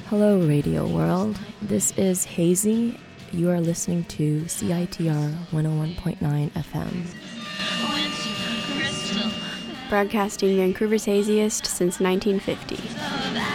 Hello, Radio World. This is Hazy. You are listening to CITR 101.9 FM. Broadcasting Vancouver's haziest since 1950.